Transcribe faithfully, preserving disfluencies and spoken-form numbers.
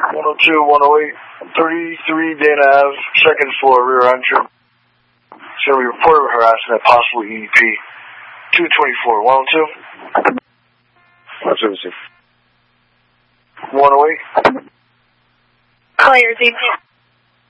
one oh two, one oh eight, thirty-three Dana Ave, second floor, rear entry. It's going to be reported harassment at possible E D P. two twenty-four, one oh two? What's it? one oh eight? Call your D P.